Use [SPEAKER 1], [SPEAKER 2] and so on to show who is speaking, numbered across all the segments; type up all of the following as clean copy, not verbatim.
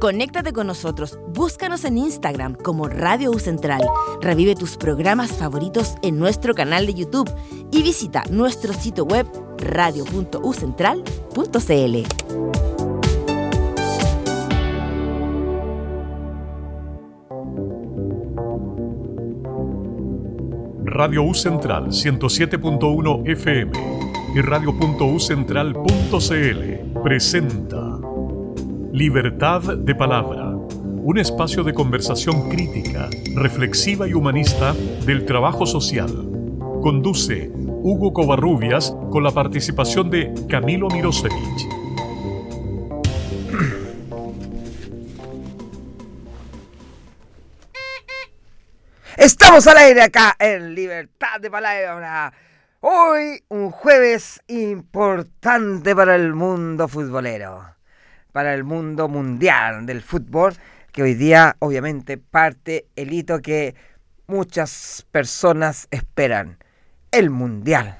[SPEAKER 1] Conéctate con nosotros, búscanos en Instagram como Radio U Central, revive tus programas favoritos en nuestro canal de YouTube y visita nuestro sitio web radio.ucentral.cl.
[SPEAKER 2] Radio U Central 107.1 FM y radio.ucentral.cl presenta Libertad de Palabra, un espacio de conversación crítica, reflexiva y humanista del trabajo social. Conduce Hugo Covarrubias con la participación de Camilo Mirosevich.
[SPEAKER 3] Estamos al aire acá en Libertad de Palabra. Hoy un jueves importante para el mundo futbolero, para el mundo mundial del fútbol, que hoy día obviamente parte el hito que muchas personas esperan, el mundial.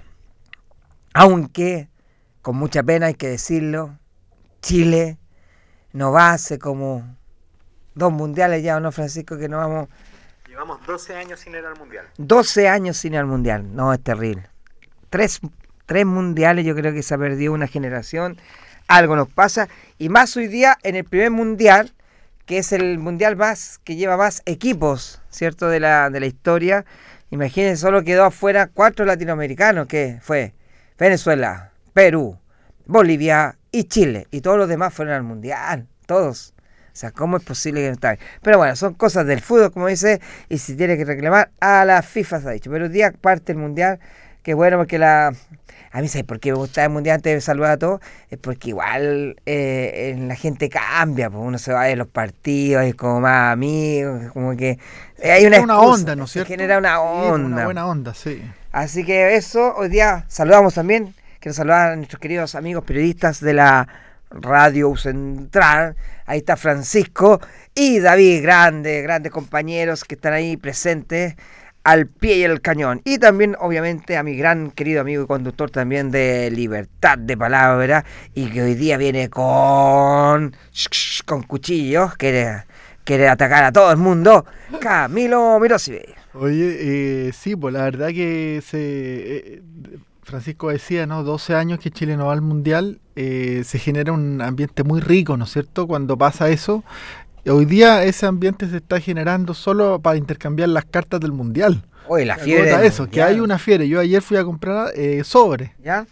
[SPEAKER 3] Aunque, con mucha pena hay que decirlo, Chile no va hace como 2 mundiales ya, ¿o no, Francisco? Que no vamos...
[SPEAKER 4] Llevamos 12 años sin ir al mundial.
[SPEAKER 3] 12 años sin ir al mundial, no, es terrible. 3 mundiales, yo creo que se ha perdido una generación. Algo nos pasa, y más hoy día en el primer mundial, que es el mundial más que lleva más equipos, ¿cierto? De la historia. Imagínense, solo quedó afuera 4 latinoamericanos, que fue Venezuela, Perú, Bolivia y Chile, y todos los demás fueron al mundial, todos. O sea, ¿cómo es posible que no está? Pero bueno, son cosas del fútbol, como dice, y si tiene que reclamar, a la FIFA se ha dicho. Pero hoy día parte el mundial, que bueno, porque a mí, ¿sabes por qué me gusta el mundial antes de saludar a todos? Es porque igual la gente cambia, pues uno se va a ver los partidos, es como más amigos, como que hay una
[SPEAKER 5] onda, ¿no es cierto?
[SPEAKER 3] Genera una onda.
[SPEAKER 5] Sí, una buena onda, sí.
[SPEAKER 3] Así que eso, hoy día saludamos también, quiero saludar a nuestros queridos amigos periodistas de la Radio U Central. Ahí está Francisco y David, grandes compañeros que están ahí presentes al pie y el cañón. Y también, obviamente, a mi gran querido amigo y conductor también de Libertad de Palabra, y que hoy día viene con cuchillos, quiere atacar a todo el mundo, Camilo Mirosevich.
[SPEAKER 5] Oye, sí, pues la verdad que Francisco decía, ¿no? 12 años que Chile no va al mundial, se genera un ambiente muy rico, ¿no es cierto? Cuando pasa eso. Hoy día ese ambiente se está generando solo para intercambiar las cartas del mundial.
[SPEAKER 3] Oye, la fiebre del
[SPEAKER 5] eso, mundial. Que hay una fiebre. Yo ayer fui a comprar sobres.
[SPEAKER 3] ¿Ya?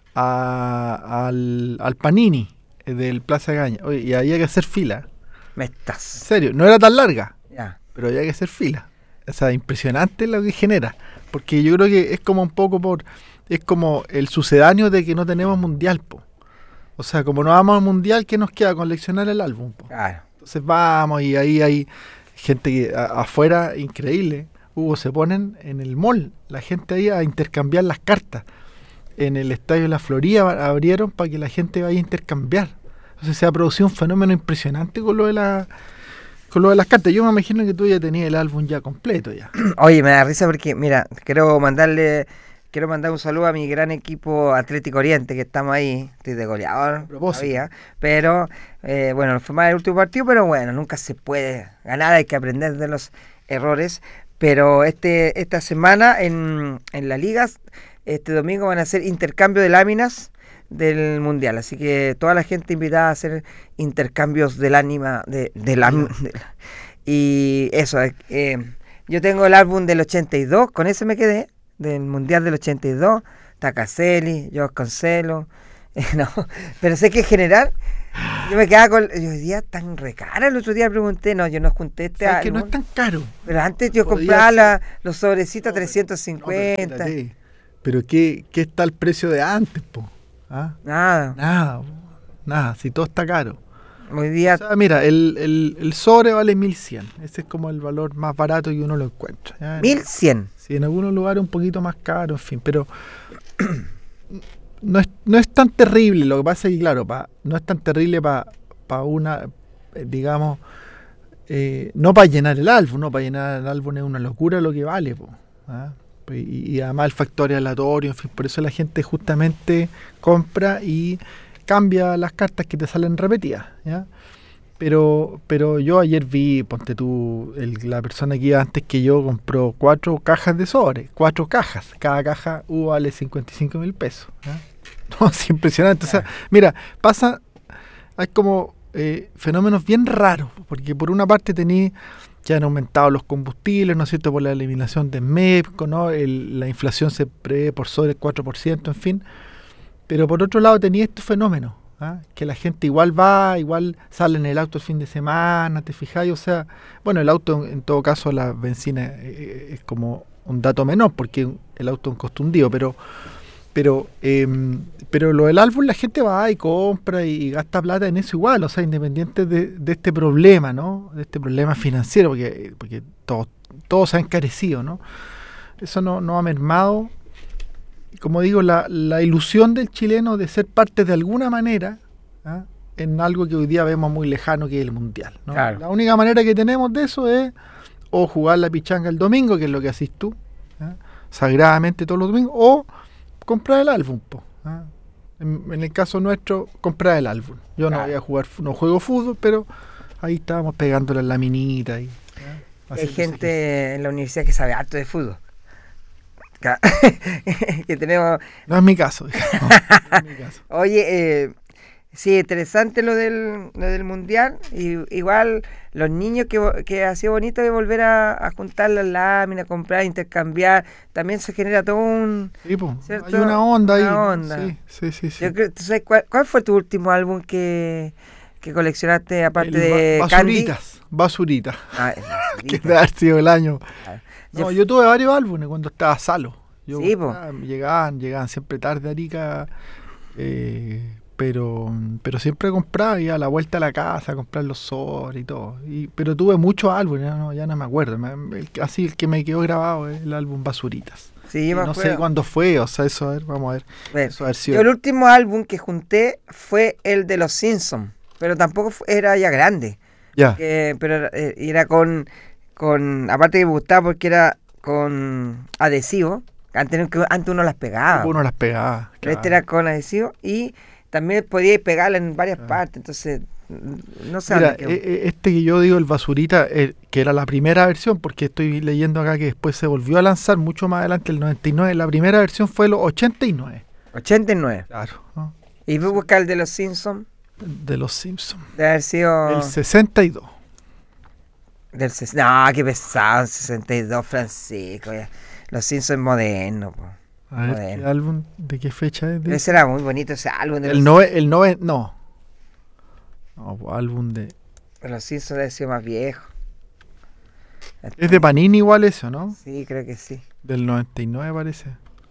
[SPEAKER 5] Al Panini del Plaza Gaña. Oye, y había que hacer fila.
[SPEAKER 3] Me estás.
[SPEAKER 5] En serio, no era tan larga,
[SPEAKER 3] ya,
[SPEAKER 5] pero había que hacer fila. O sea, impresionante lo que genera. Porque yo creo que es como un poco es como el sucedáneo de que no tenemos mundial, po. O sea, como no vamos al mundial, ¿qué nos queda? Coleccionar el álbum, po.
[SPEAKER 3] Claro.
[SPEAKER 5] Entonces vamos, y ahí hay gente que afuera, increíble, Hugo, se ponen en el mall, la gente ahí a intercambiar las cartas. En el Estadio de la Florida abrieron para que la gente vaya a intercambiar. Entonces se ha producido un fenómeno impresionante con lo de las cartas. Yo me imagino que tú ya tenías el álbum ya completo ya.
[SPEAKER 3] Oye, me da risa porque, mira, quiero mandar un saludo a mi gran equipo Atlético Oriente, que estamos ahí, estoy de goleador todavía, pero bueno, fue más el último partido, pero bueno, nunca se puede ganar, hay que aprender de los errores. Pero esta semana en las ligas, este domingo van a hacer intercambio de láminas del mundial, así que toda la gente invitada a hacer intercambios del ánima y eso. Yo tengo el álbum del 82, con ese me quedé, del mundial del 82, Tacaselli, Jorge Cancelo, no, pero sé que en general yo me quedaba con... Hoy día tan recara, el otro día pregunté, no, yo no junté este álbum.
[SPEAKER 5] Que no es tan caro.
[SPEAKER 3] Pero antes yo compraba los sobrecitos 350.
[SPEAKER 5] No, pero ¿qué está el precio de antes, po? ¿Ah? Nada, si todo está caro.
[SPEAKER 3] Hoy día...
[SPEAKER 5] O sea, mira, el sobre vale 1100. Ese es como el valor más barato que uno lo encuentra, ¿ya?
[SPEAKER 3] 1100.
[SPEAKER 5] Sí, en algunos lugares un poquito más caro, en fin, pero no es tan terrible. Lo que pasa es que, claro, no es tan terrible para una, digamos, no para llenar el álbum, no para llenar el álbum es una locura lo que vale, po, ¿ah? Y además el factor aleatorio, en fin, por eso la gente justamente compra y cambia las cartas que te salen repetidas, ¿ya? Pero yo ayer vi, ponte tú, la persona que iba antes que yo compró 4 cajas de sobre, 4 cajas. Cada caja vale 55.000 pesos. No, es impresionante. O sea, mira, hay como fenómenos bien raros, porque por una parte que han aumentado los combustibles, ¿no es cierto?, por la eliminación de MEPCO, ¿no? La inflación se prevé por sobre el 4%, en fin. Pero por otro lado tenía estos fenómenos. Que la gente igual sale en el auto el fin de semana, ¿te fijáis? O sea, bueno, el auto en todo caso, la benzina es como un dato menor, porque el auto es un costo hundido, pero lo del álbum, la gente va y compra y gasta plata en eso igual, o sea, independiente de este problema, ¿no? De este problema financiero, porque todo se ha encarecido, ¿no? Eso no ha mermado, como digo, la ilusión del chileno de ser parte de alguna manera en algo que hoy día vemos muy lejano, que es el mundial, ¿no?
[SPEAKER 3] Claro.
[SPEAKER 5] La única manera que tenemos de eso es o jugar la pichanga el domingo, que es lo que haces tú, sagradamente todos los domingos, o comprar el álbum, en el caso nuestro, comprar el álbum. Yo no voy a jugar, no juego fútbol, pero ahí estábamos pegándole en la minita.
[SPEAKER 3] Hay gente en la universidad que sabe harto de fútbol. Que tenemos...
[SPEAKER 5] No es mi caso. No es mi caso.
[SPEAKER 3] Oye, sí, interesante lo del mundial. Y igual los niños que ha sido bonito de volver a juntar las láminas, comprar, intercambiar, también se genera todo un...
[SPEAKER 5] Sí, po,
[SPEAKER 3] ¿cierto?
[SPEAKER 5] hay una onda ahí.
[SPEAKER 3] Una onda.
[SPEAKER 5] Sí.
[SPEAKER 3] Yo creo, ¿tú sabes cuál fue tu último álbum que coleccionaste aparte de Candy?
[SPEAKER 5] Basuritas.
[SPEAKER 3] Ah,
[SPEAKER 5] Que debe haber sido el año.
[SPEAKER 3] Yo-
[SPEAKER 5] Yo tuve varios álbumes cuando estaba Salo.
[SPEAKER 3] Sí, po.
[SPEAKER 5] Llegaban siempre tarde a Arica, pero siempre compraba, iba a la vuelta a la casa a comprar los sobres y todo. Pero tuve muchos álbumes, ya no me acuerdo. Así el que me quedó grabado es el álbum Basuritas.
[SPEAKER 3] Sí, yo me
[SPEAKER 5] No sé
[SPEAKER 3] acuerdo.
[SPEAKER 5] cuándo fue, o sea, eso, a ver, vamos a ver.
[SPEAKER 3] Bueno,
[SPEAKER 5] Eso haber
[SPEAKER 3] yo
[SPEAKER 5] sido.
[SPEAKER 3] el último álbum que junté fue el de Los Simpsons, pero tampoco era ya grande.
[SPEAKER 5] Ya.
[SPEAKER 3] Pero era con aparte que me gustaba porque era con adhesivo. Antes uno las pegaba.
[SPEAKER 5] Uno las pegaba.
[SPEAKER 3] Pero este
[SPEAKER 5] claro.
[SPEAKER 3] era con adhesivo y también podía pegarla en varias partes. Entonces, no sé.
[SPEAKER 5] Mira, este que yo digo, el Basurita, que era la primera versión, porque estoy leyendo acá que después se volvió a lanzar mucho más adelante, el 99. La primera versión fue los 89.
[SPEAKER 3] 89.
[SPEAKER 5] Claro, ¿no?
[SPEAKER 3] Y fui a buscar el de Los Simpsons.
[SPEAKER 5] De los Simpsons.
[SPEAKER 3] De haber sido...
[SPEAKER 5] El 62.
[SPEAKER 3] No, qué pesado, 62, Francisco. Ya. Los Simpsons modernos, po.
[SPEAKER 5] A ver,
[SPEAKER 3] Bueno.
[SPEAKER 5] ¿qué álbum? ¿De qué fecha es?
[SPEAKER 3] Ese era muy bonito, ese álbum de
[SPEAKER 5] El
[SPEAKER 3] los,
[SPEAKER 5] 9, no. No, pues, álbum de...
[SPEAKER 3] de los Simpsons debe ser más viejo.
[SPEAKER 5] Es de Panini igual eso, ¿no?
[SPEAKER 3] Sí, creo que sí.
[SPEAKER 5] Del 99 parece.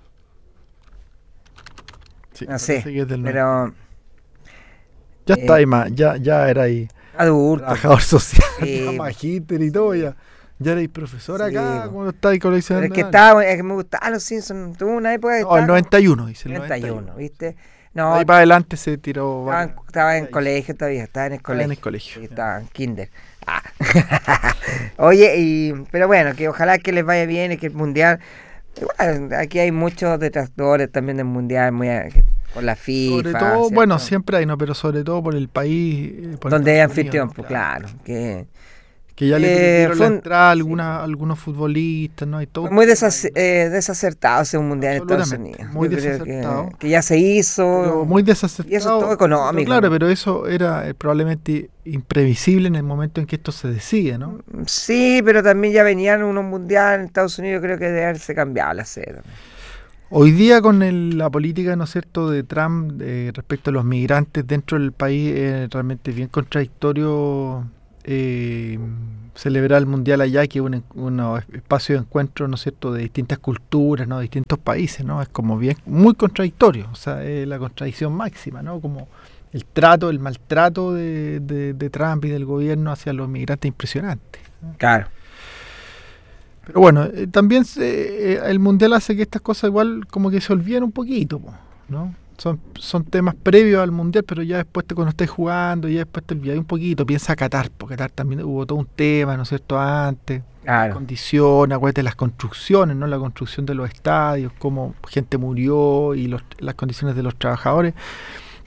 [SPEAKER 5] Sí,
[SPEAKER 3] No sé,
[SPEAKER 5] parece que es del 90.
[SPEAKER 3] pero
[SPEAKER 5] Ya está ahí más, ya era ahí
[SPEAKER 3] adulto.
[SPEAKER 5] trabajador social,
[SPEAKER 3] Sí.
[SPEAKER 5] ya magíster y todo, ya erais profesor
[SPEAKER 3] Sí,
[SPEAKER 5] acá,
[SPEAKER 3] po.
[SPEAKER 5] cuando estáis
[SPEAKER 3] Pero
[SPEAKER 5] coleccionando.
[SPEAKER 3] es que me gustaban los Simpsons. Tuve una época que
[SPEAKER 5] No, el 91, dice el
[SPEAKER 3] 91, ¿viste? No,
[SPEAKER 5] Ahí para adelante se tiró.
[SPEAKER 3] estaba en colegio todavía, estaba en el
[SPEAKER 5] Estaba
[SPEAKER 3] colegio.
[SPEAKER 5] en el colegio.
[SPEAKER 3] Sí, estaba en kinder. Ah. Oye, pero bueno, que ojalá que les vaya bien y que el mundial... Igual, aquí hay muchos detractores también del mundial, con la FIFA.
[SPEAKER 5] Sobre todo,
[SPEAKER 3] ¿cierto?
[SPEAKER 5] bueno, siempre hay, ¿no? Pero sobre todo por el país. Por
[SPEAKER 3] Donde hay
[SPEAKER 5] Estados Unidos,
[SPEAKER 3] anfitrión,
[SPEAKER 5] ¿no?
[SPEAKER 3] pues claro. Que
[SPEAKER 5] Que ya le
[SPEAKER 3] Eh,
[SPEAKER 5] permitieron
[SPEAKER 3] fue
[SPEAKER 5] la
[SPEAKER 3] un-
[SPEAKER 5] entrada a algunos futbolistas, ¿no? Y todo.
[SPEAKER 3] fue muy desacertado ese mundial en Estados
[SPEAKER 5] Absolutamente,
[SPEAKER 3] Unidos.
[SPEAKER 5] muy
[SPEAKER 3] Yo creo
[SPEAKER 5] desacertado.
[SPEAKER 3] que ya se hizo.
[SPEAKER 5] Pero muy desacertado.
[SPEAKER 3] Y eso es todo económico.
[SPEAKER 5] Pero claro, pero eso era probablemente imprevisible en el momento en que esto se decide, ¿no?
[SPEAKER 3] Sí, pero también ya venían unos mundiales en Estados Unidos, creo que debe haberse cambiado la sede.
[SPEAKER 5] Hoy día con la política, ¿no es cierto?, de Trump respecto a los migrantes dentro del país, es realmente bien contradictorio celebrar el mundial allá, que es un espacio de encuentro, ¿no es cierto?, de distintas culturas, ¿no?, de distintos países, ¿no? Es como bien, muy contradictorio, o sea, es la contradicción máxima, ¿no? Como el maltrato de Trump y del gobierno hacia los migrantes impresionante.
[SPEAKER 3] Claro.
[SPEAKER 5] Pero bueno, también el mundial hace que estas cosas igual como que se olviden un poquito, po, ¿no? Son temas previos al mundial, pero ya después cuando estés jugando, ya después te olvidas un poquito. Piensa Qatar, porque Qatar también hubo todo un tema, ¿no es cierto?, antes.
[SPEAKER 3] Claro.
[SPEAKER 5] Condiciones, acuérdate las construcciones, ¿no? La construcción de los estadios, cómo gente murió y las condiciones de los trabajadores.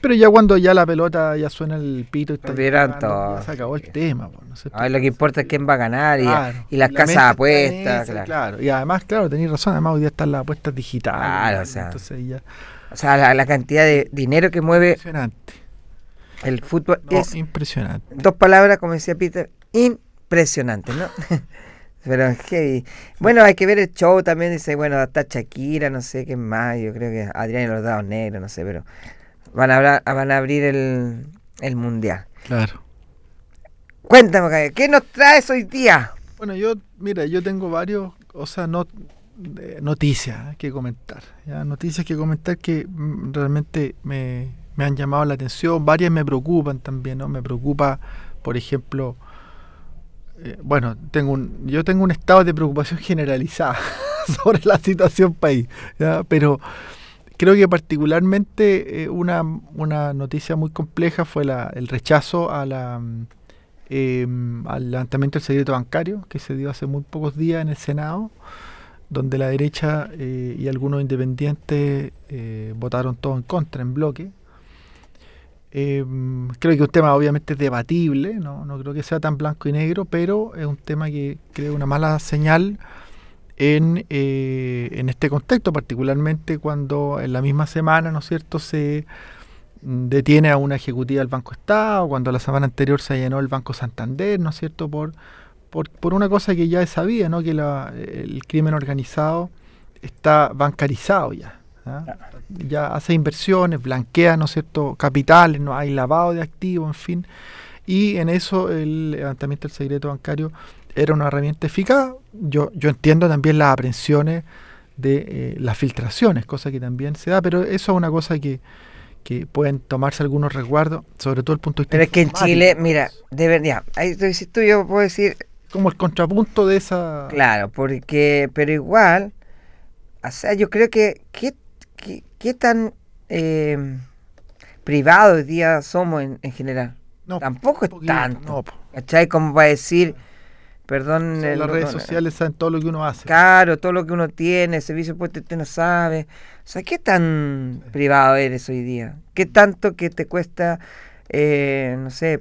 [SPEAKER 5] pero ya cuando ya la pelota ya suena el pito y está
[SPEAKER 3] Olvidaron
[SPEAKER 5] jugando,
[SPEAKER 3] todo.
[SPEAKER 5] ya se acabó el tema. Pues, no sé.
[SPEAKER 3] Ahora lo que importa es quién va a ganar
[SPEAKER 5] Claro.
[SPEAKER 3] y las
[SPEAKER 5] La
[SPEAKER 3] casas
[SPEAKER 5] mente
[SPEAKER 3] de
[SPEAKER 5] está en
[SPEAKER 3] apuestas,
[SPEAKER 5] esa,
[SPEAKER 3] claro.
[SPEAKER 5] Y además, claro, tenéis razón, además hoy día están las apuestas digitales.
[SPEAKER 3] Claro, o sea.
[SPEAKER 5] Entonces ya,
[SPEAKER 3] O sea, la cantidad de dinero que mueve
[SPEAKER 5] impresionante.
[SPEAKER 3] el fútbol
[SPEAKER 5] No,
[SPEAKER 3] es,
[SPEAKER 5] impresionante.
[SPEAKER 3] en 2 palabras, como decía Peter, impresionante, ¿no? Pero es que, bueno, hay que ver el show también, dice, bueno, está Shakira, no sé qué más, yo creo que Adrián y los Dados Negros, no sé, pero van a abrir el Mundial.
[SPEAKER 5] Claro.
[SPEAKER 3] Cuéntame, Javier, ¿qué nos traes hoy día?
[SPEAKER 5] Bueno, yo tengo varios, o sea, noticias que comentar. ¿Ya? Noticias que comentar que realmente me han llamado la atención. Varias me preocupan también, ¿no? Me preocupa, por ejemplo, bueno, yo tengo un estado de preocupación generalizada sobre la situación país, ¿ya? Pero creo que particularmente una noticia muy compleja fue el rechazo al levantamiento del secreto bancario que se dio hace muy pocos días en el Senado, donde la derecha y algunos independientes votaron todo en contra, en bloque. Creo que es un tema obviamente debatible, no creo que sea tan blanco y negro, pero es un tema que creo una mala señal en este contexto, particularmente cuando en la misma semana, ¿no es cierto?, se detiene a una ejecutiva del Banco Estado, cuando la semana anterior se allanó el Banco Santander, ¿no es cierto?, por una cosa que ya es sabía, ¿no?, que el crimen organizado está bancarizado ya. Ya hace inversiones, blanquea, ¿no es cierto?, capitales, no hay lavado de activos, en fin, y en eso el levantamiento del secreto bancario era una herramienta eficaz. Yo entiendo también las aprensiones de las filtraciones, cosa que también se da, pero eso es una cosa que pueden tomarse algunos resguardos, sobre todo el punto de vista
[SPEAKER 3] Pero es que en
[SPEAKER 5] informático.
[SPEAKER 3] Chile, mira, de verdad, ahí tú dices tú, yo puedo decir,
[SPEAKER 5] Como el contrapunto de esa...
[SPEAKER 3] claro, porque, pero igual, o sea, yo creo que qué tan privado hoy día somos en general.
[SPEAKER 5] No,
[SPEAKER 3] Tampoco es
[SPEAKER 5] poquito,
[SPEAKER 3] tanto.
[SPEAKER 5] no, po.
[SPEAKER 3] ¿Cachai? Como para decir, perdón,
[SPEAKER 5] O sea, las redes sociales saben todo lo que uno hace.
[SPEAKER 3] claro, todo lo que uno tiene, el servicio pues usted no sabe. O sea, ¿qué tan privado eres hoy día? ¿Qué tanto que te cuesta, no sé,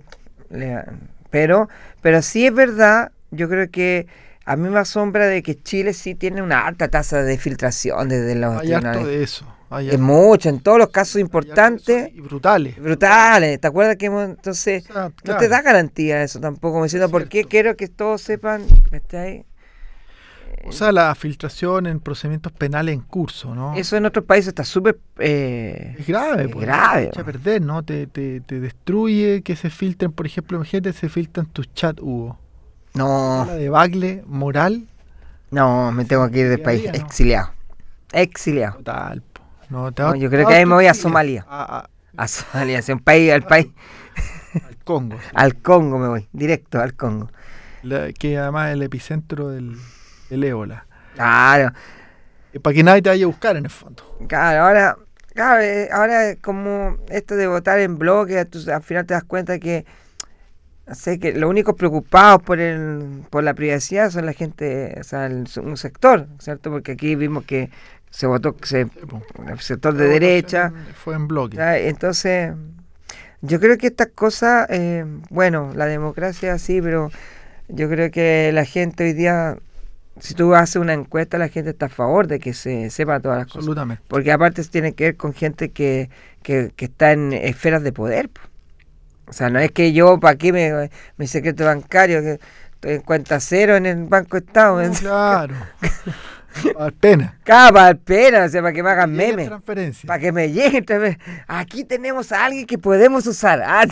[SPEAKER 3] pero sí es verdad, yo creo que a mí me asombra de que Chile sí tiene una alta tasa de filtración desde los
[SPEAKER 5] Hay harto
[SPEAKER 3] tribunales.
[SPEAKER 5] de eso. Hay
[SPEAKER 3] Es
[SPEAKER 5] harto-
[SPEAKER 3] mucho, en todos los casos
[SPEAKER 5] hay harto de
[SPEAKER 3] importantes,
[SPEAKER 5] eso y brutales.
[SPEAKER 3] brutales. ¿Te acuerdas que entonces
[SPEAKER 5] O sea,
[SPEAKER 3] no
[SPEAKER 5] claro.
[SPEAKER 3] te da garantía eso tampoco? Me diciendo,
[SPEAKER 5] Es
[SPEAKER 3] ¿por qué
[SPEAKER 5] cierto.
[SPEAKER 3] quiero que todos sepan? ¿Cachai?
[SPEAKER 5] O sea, la filtración en procedimientos penales en curso, ¿no?
[SPEAKER 3] Eso en otros países está súper...
[SPEAKER 5] Es grave,
[SPEAKER 3] es
[SPEAKER 5] pues,
[SPEAKER 3] grave.
[SPEAKER 5] te echa a perder, ¿no? Te destruye que se filtren, por ejemplo, imagínate, se filtran tus chats, Hugo.
[SPEAKER 3] No,
[SPEAKER 5] La debacle moral
[SPEAKER 3] no, me tengo que ir del
[SPEAKER 5] Día a
[SPEAKER 3] país,
[SPEAKER 5] día, ¿no?
[SPEAKER 3] exiliado. Exiliado.
[SPEAKER 5] total. Po.
[SPEAKER 3] No, yo creo que ahí me voy a Somalia.
[SPEAKER 5] A-
[SPEAKER 3] A Somalia, hacia un país, al país,
[SPEAKER 5] al Congo.
[SPEAKER 3] al Congo me voy, directo al Congo.
[SPEAKER 5] Que además es el epicentro del ébola.
[SPEAKER 3] Claro,
[SPEAKER 5] Para que nadie te vaya a buscar, en el fondo.
[SPEAKER 3] claro, ahora es como esto de votar en bloque, al final te das cuenta que, no sé, que los únicos preocupados por la privacidad son la gente, o sea, un sector, ¿cierto? Porque aquí vimos que se votó, el sector de
[SPEAKER 5] La
[SPEAKER 3] derecha.
[SPEAKER 5] votación fue en bloque.
[SPEAKER 3] ¿Ya? Entonces, yo creo que estas cosas, bueno, la democracia sí, pero yo creo que la gente hoy día, si tú haces una encuesta, la gente está a favor de que se sepa todas las cosas.
[SPEAKER 5] Absolutamente.
[SPEAKER 3] Porque aparte tiene que ver con gente que está en esferas de poder. Po. O sea, no es que yo, ¿para qué mi secreto bancario? Que estoy en cuenta cero en el Banco Estado.
[SPEAKER 5] No, claro. A pena.
[SPEAKER 3] Cada pena, o sea, para que me hagan memes.
[SPEAKER 5] Transferencia.
[SPEAKER 3] Para que me lleguen otra vez. Aquí tenemos a alguien que podemos usar. Ah,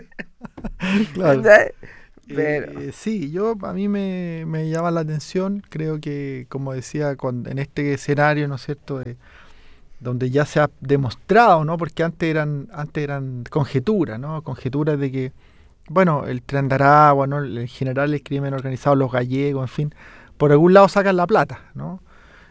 [SPEAKER 5] Claro.
[SPEAKER 3] ¿sabes? Pero,
[SPEAKER 5] Sí, a mí me llama la atención, creo que, como decía, en este escenario, ¿no es cierto?, donde ya se ha demostrado, ¿no?, porque antes eran conjeturas, ¿no?, conjeturas de que, bueno, el Tren de Aragua, ¿no?, en general el crimen organizado, los gallegos, en fin, por algún lado sacan la plata, ¿no?,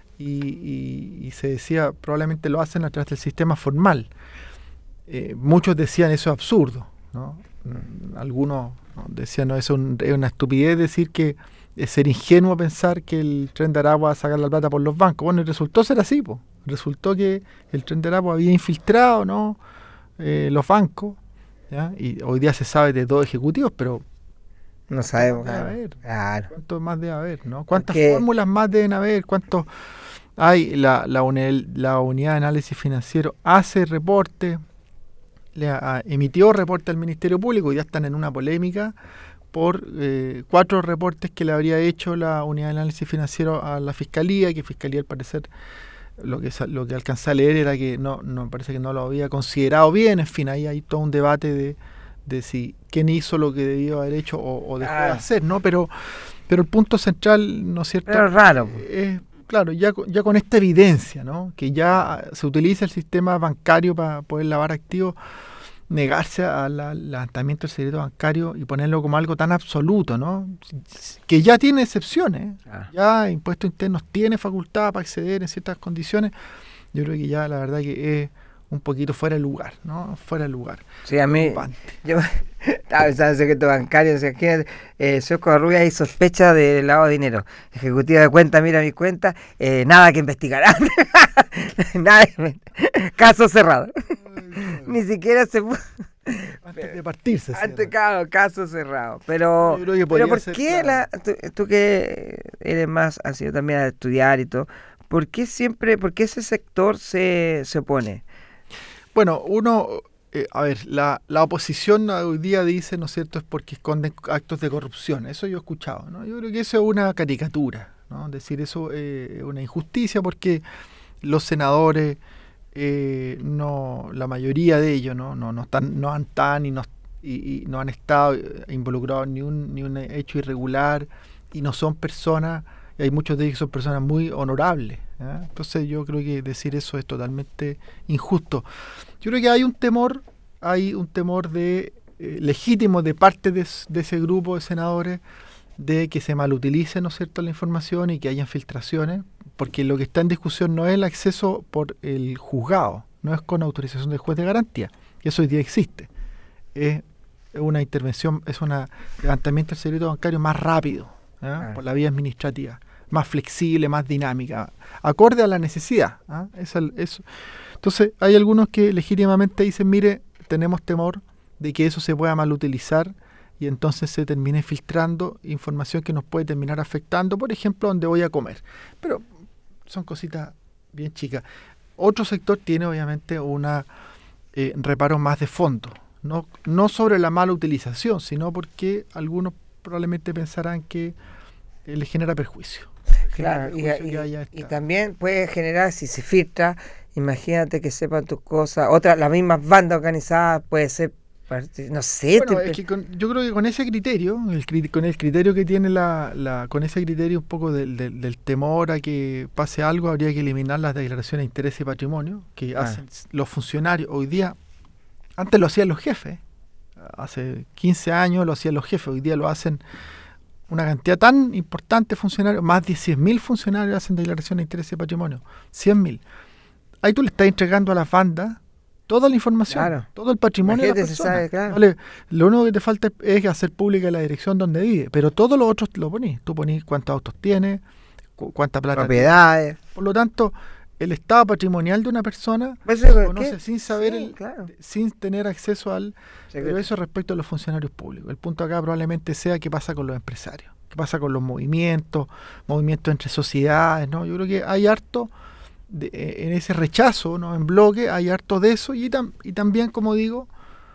[SPEAKER 5] y se decía, probablemente lo hacen a través del sistema formal. Muchos decían eso es absurdo, ¿no? Algunos decían, no, es una estupidez decir que es ser ingenuo pensar que el Tren de Aragua va a sacar la plata por los bancos. Bueno, y resultó ser así, po. Resultó que el Tren de Aragua había infiltrado, ¿no?, los bancos, ¿ya? Y hoy día se sabe de 2 ejecutivos, pero
[SPEAKER 3] No sabemos.
[SPEAKER 5] debe haber.
[SPEAKER 3] Claro.
[SPEAKER 5] ¿Cuántos más debe haber? ¿No? ¿Cuántas
[SPEAKER 3] Porque-
[SPEAKER 5] fórmulas más deben haber? ¿Cuántos hay? La unidad de análisis financiero hace reporte, emitió reporte al Ministerio Público, y ya están en una polémica por 4 reportes que le habría hecho la unidad de análisis financiero a la Fiscalía, que Fiscalía al parecer lo que alcancé a leer era que no parece que no lo había considerado bien. En fin, ahí hay todo un debate de si quién hizo lo que debió haber hecho o dejó de hacer, ¿no? Pero el punto central, ¿no es cierto?
[SPEAKER 3] Pero es raro.
[SPEAKER 5] Claro, ya con esta evidencia, ¿no? Que ya se utiliza el sistema bancario para poder lavar activos, negarse al levantamiento del secreto bancario y ponerlo como algo tan absoluto, ¿no? Que ya tiene excepciones, ya Impuestos Internos tiene facultad para acceder en ciertas condiciones. Yo creo que ya la verdad que es un poquito fuera de lugar, ¿no? Fuera de lugar.
[SPEAKER 3] Sí, a mí,
[SPEAKER 5] Preocupante.
[SPEAKER 3] yo estaba pensando en secreto bancario, o sea, señor Covarrubias hay sospecha de lavado de dinero. Ejecutiva de cuenta, mira mi cuenta, nada que investigar. Nada caso cerrado. Ni siquiera se pudo.
[SPEAKER 5] Antes de partirse.
[SPEAKER 3] Claro, caso cerrado. Pero,
[SPEAKER 5] Yo creo que podría
[SPEAKER 3] ¿por
[SPEAKER 5] ser,
[SPEAKER 3] qué
[SPEAKER 5] claro.
[SPEAKER 3] tú que eres más, has ido también a estudiar y todo, ¿por qué ese sector se opone?
[SPEAKER 5] Bueno, a ver, la oposición hoy día dice, ¿no es cierto?, es porque esconden actos de corrupción. Eso yo he escuchado, ¿no? Yo creo que eso es una caricatura, ¿no? Decir eso es una injusticia, porque los senadores, la mayoría de ellos, no han y no han estado involucrados en ni un hecho irregular, y no son personas, y hay muchos de ellos que son personas muy honorables, ¿eh? Entonces yo creo que decir eso es totalmente injusto. Yo creo que hay un temor de legítimo de parte de ese grupo de senadores de que se malutilice, ¿no es cierto?, la información y que haya filtraciones, porque lo que está en discusión no es el acceso por el juzgado, no es con autorización del juez de garantía, que eso hoy día existe. Es una intervención, es un levantamiento del secreto bancario más rápido, ¿eh? Por la vía administrativa, más flexible, más dinámica, acorde a la necesidad, ¿eh? Eso. Entonces, hay algunos que legítimamente dicen, mire, tenemos temor de que eso se pueda malutilizar y entonces se termine filtrando información que nos puede terminar afectando, por ejemplo, donde voy a comer. Pero son cositas bien chicas. Otro sector tiene obviamente una reparo más de fondo, no sobre la mala utilización, sino porque algunos probablemente pensarán que le genera perjuicio.
[SPEAKER 3] Claro, y también puede generar, si se filtra, imagínate que sepan tus cosas, las mismas bandas organizadas, puede ser, no sé.
[SPEAKER 5] Bueno, es que yo creo que con ese criterio, con el criterio que tiene con ese criterio un poco del temor a que pase algo, habría que eliminar las declaraciones de interés y patrimonio que hacen los funcionarios. Hoy día, antes lo hacían los jefes, hace 15 años lo hacían los jefes, hoy día lo hacen una cantidad tan importante de funcionarios, más de 100.000 funcionarios hacen declaraciones de interés y patrimonio, 100.000. Ahí tú le estás entregando a las bandas toda la información, todo el patrimonio de la persona.
[SPEAKER 3] Sabe, claro.
[SPEAKER 5] ¿Vale? Lo único que te falta es hacer pública la dirección donde vive, pero todo lo otro lo ponís. Tú ponís cuántos autos tiene, cuánta plata
[SPEAKER 3] propiedades.
[SPEAKER 5] Tiene. Por lo tanto, el estado patrimonial de una persona conoce sin saber, sin tener acceso al... Pero eso respecto a los funcionarios públicos. El punto acá probablemente sea qué pasa con los empresarios, qué pasa con los movimientos entre sociedades, ¿no? Yo creo que hay harto... en ese rechazo, ¿no?, en bloque, hay harto de eso y también, como digo,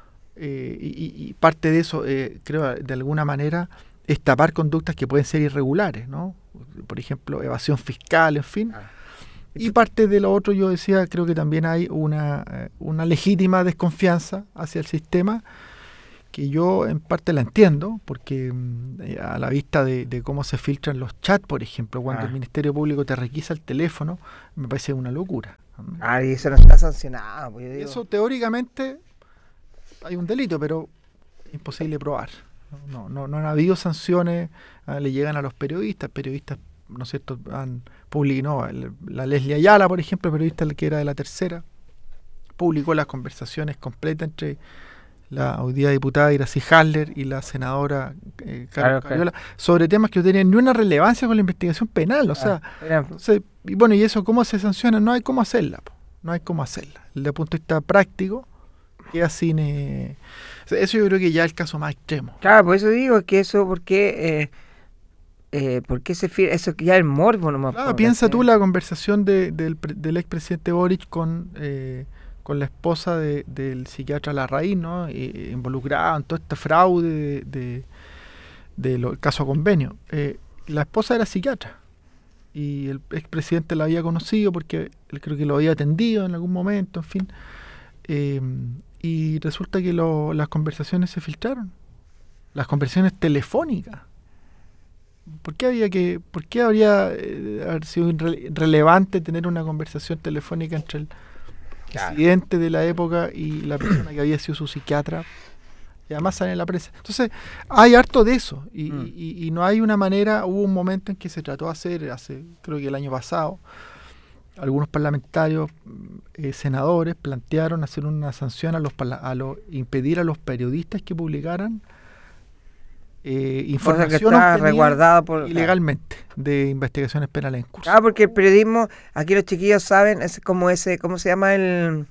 [SPEAKER 5] y parte de eso, creo, de alguna manera, es tapar conductas que pueden ser irregulares, ¿no? Por ejemplo, evasión fiscal, en fin. Y parte de lo otro, yo decía, creo que también hay una legítima desconfianza hacia el sistema, que yo en parte la entiendo, porque a la vista de cómo se filtran los chats, por ejemplo, cuando el Ministerio Público te requisa el teléfono, me parece una locura.
[SPEAKER 3] Y eso no está sancionado. Pues yo digo.
[SPEAKER 5] Eso teóricamente hay un delito, pero imposible probar. No han habido sanciones, le llegan a los periodistas, ¿no es cierto?, han publicado, la Leslie Ayala, por ejemplo, periodista que era de La Tercera, publicó las conversaciones completas entre la hoy día diputada Iracy Hasler y la senadora Carlos Cariola sobre temas que no tenían ni una relevancia con la investigación penal, o sea, entonces, y bueno, ¿y eso cómo se sanciona? No hay cómo hacerla, Desde el punto de vista práctico, queda sin... eso yo creo que ya es el caso más extremo.
[SPEAKER 3] Claro, por eso digo que eso, ¿por qué se firma? Eso que ya es morbo nomás.
[SPEAKER 5] Claro, piensa tú la conversación del expresidente Boric con la esposa del psiquiatra Larraín, ¿no? Involucrada en todo este fraude del caso convenio. La esposa era psiquiatra y el expresidente la había conocido porque él creo que lo había atendido en algún momento, en fin. Y resulta que las conversaciones se filtraron, las conversaciones telefónicas. ¿Por qué habría haber sido relevante tener una conversación telefónica entre el presidente de la época y la persona que había sido su psiquiatra? Y además sale en la prensa. Entonces, hay harto de eso. Y no hay una manera. Hubo un momento en que se trató de hacer, creo que el año pasado, algunos parlamentarios, senadores, plantearon hacer una sanción impedir a los periodistas que publicaran información
[SPEAKER 3] que está resguardada
[SPEAKER 5] ilegalmente de investigaciones penales en curso.
[SPEAKER 3] Porque el periodismo, aquí los chiquillos saben, es como ¿cómo se llama? El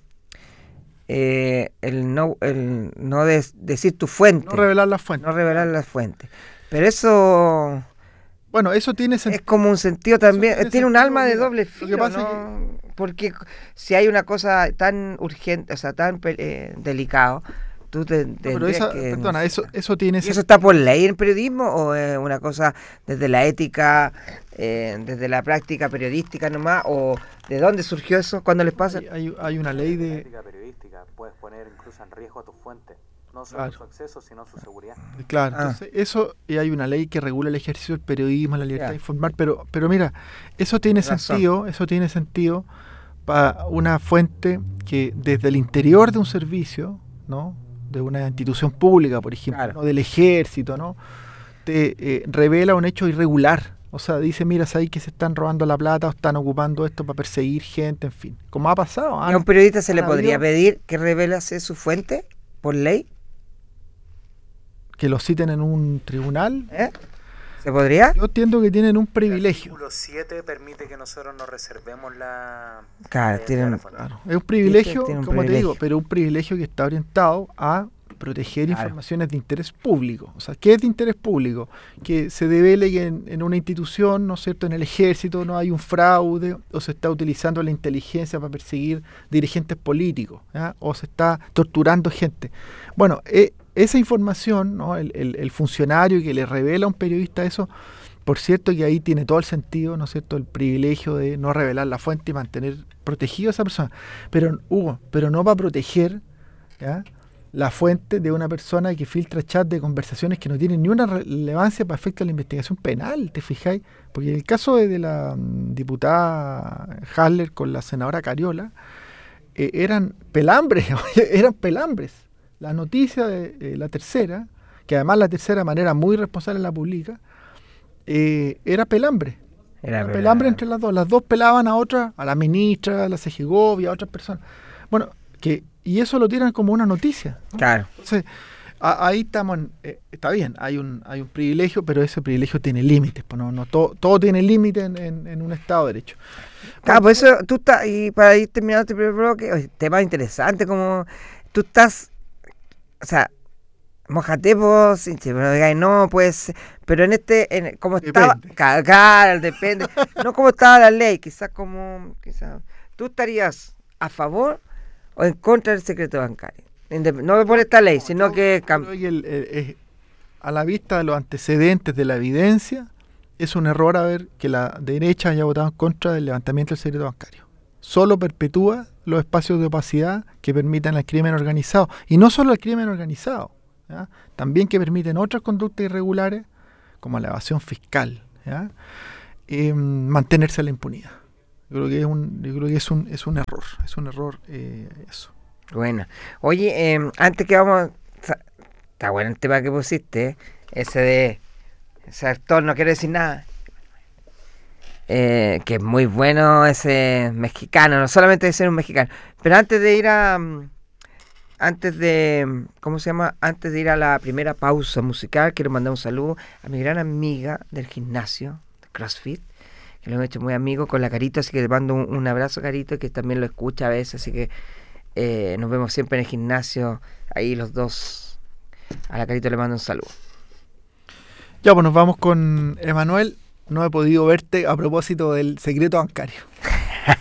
[SPEAKER 3] no decir tu fuente.
[SPEAKER 5] No revelar las fuentes.
[SPEAKER 3] No revelar las fuentes. Pero eso...
[SPEAKER 5] Bueno, eso tiene sentido.
[SPEAKER 3] Es como un sentido también, tiene un alma de doble filo,
[SPEAKER 5] lo que pasa
[SPEAKER 3] ¿no? Porque si hay una cosa tan urgente, o sea, tan delicado, tú
[SPEAKER 5] pero eso tiene...
[SPEAKER 3] ¿Y eso está por ley en periodismo o es una cosa desde la ética, desde la práctica periodística nomás? ¿O de dónde surgió eso? ¿Cuándo les pasa?
[SPEAKER 5] Hay una ley de...
[SPEAKER 4] La ética periodística puedes poner incluso en riesgo a tus fuentes, no solo su acceso, sino su seguridad.
[SPEAKER 5] Claro, entonces eso, y hay una ley que regula el ejercicio del periodismo, la libertad de informar, pero mira, eso tiene sentido para una fuente que desde el interior de un servicio, ¿no?, de una institución pública, por ejemplo, ¿no?, del ejército, ¿no?, te revela un hecho irregular. O sea, dice, mira, ¿sabes que se están robando la plata o están ocupando esto para perseguir gente? En fin, como ha pasado.
[SPEAKER 3] ¿A un periodista se le podría pedir que revelase su fuente por ley?
[SPEAKER 5] ¿Que lo citen en un tribunal?
[SPEAKER 3] ¿Se podría?
[SPEAKER 5] Yo entiendo que tienen un privilegio.
[SPEAKER 4] El artículo 7 permite que nosotros nos reservemos la...
[SPEAKER 3] Claro,
[SPEAKER 5] es un privilegio, como te digo, pero un privilegio que está orientado a proteger informaciones de interés público. O sea, ¿qué es de interés público? Que se devele que en una institución, ¿no es cierto?, en el ejército no hay un fraude, o se está utilizando la inteligencia para perseguir dirigentes políticos, ¿ya?, o se está torturando gente. Bueno, esa información, ¿no?, el funcionario que le revela a un periodista eso, por cierto que ahí tiene todo el sentido, ¿no es cierto?, el privilegio de no revelar la fuente y mantener protegido a esa persona. Pero, Hugo, no va a proteger, ¿ya?, la fuente de una persona que filtra chat de conversaciones que no tienen ni una relevancia para efecto de la investigación penal, ¿te fijáis? Porque en el caso de la diputada Haller con la senadora Cariola, eran pelambres. La noticia de la tercera, que además la tercera de manera muy responsable la publica, era pelambre. Era pelambre entre las dos. Las dos pelaban a otra, a la ministra, a la Segovia, a otras personas. Bueno, y eso lo tiran como una noticia, ¿no?
[SPEAKER 3] Claro.
[SPEAKER 5] Entonces, ahí estamos, está bien, hay un privilegio, pero ese privilegio tiene límites. Pues no todo tiene límites en un Estado de Derecho.
[SPEAKER 3] Claro, por eso tú estás, y para ir terminando este primer bloque, tema interesante, como tú estás, o sea, mójate vos, pero digáis, no, pues, pero como estaba, claro, depende, no como estaba la ley, quizás tú estarías a favor o en contra del secreto bancario, no por esta ley, sino que...
[SPEAKER 5] a la vista de los antecedentes de la evidencia, es un error ver que la derecha haya votado en contra del levantamiento del secreto bancario. Solo perpetúa los espacios de opacidad que permitan al crimen organizado, y no solo al crimen organizado, ¿ya?, también que permiten otras conductas irregulares, como la evasión fiscal, ¿ya?, mantenerse a la impunidad. Yo creo que es un error eso.
[SPEAKER 3] Bueno, oye, antes que vamos, está bueno el tema que pusiste, ese actor no quiere decir nada, que es muy bueno ese mexicano, no solamente de ser un mexicano, pero antes de ir a la primera pausa musical, quiero mandar un saludo a mi gran amiga del gimnasio, de CrossFit, que lo hemos hecho muy amigo con la Carito, así que le mando un abrazo, Carito, que también lo escucha a veces, así que Nos vemos siempre en el gimnasio, ahí los dos. A la Carito le mando un saludo.
[SPEAKER 5] Ya, pues nos vamos con Emanuel. No he podido verte a propósito del secreto bancario.